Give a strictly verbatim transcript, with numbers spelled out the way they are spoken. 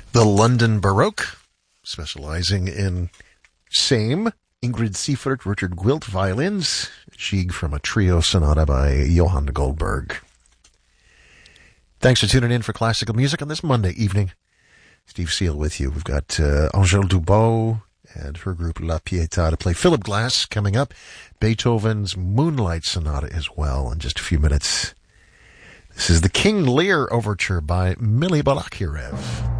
The London Baroque, specializing in same, Ingrid Seifert, Richard Gwilt violins, Gigue from a trio sonata by Johann Goldberg. Thanks for tuning in for classical music on this Monday evening. Steve Seal with you. We've got uh, Angèle Dubois and her group La Pietà to play Philip Glass coming up. Beethoven's Moonlight Sonata as well in just a few minutes. This is the King Lear Overture by Mili Balakirev.